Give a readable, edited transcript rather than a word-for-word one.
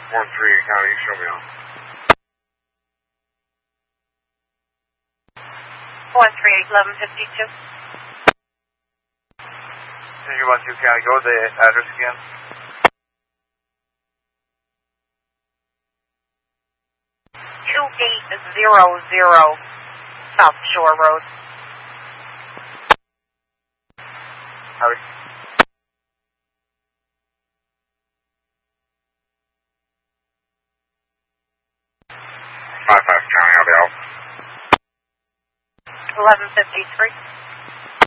13 County, show me on. 138-1152. Can you 12 County, go with the address again? 2800 South Shore Road. Howdy. 55 County, how may I help? 1153.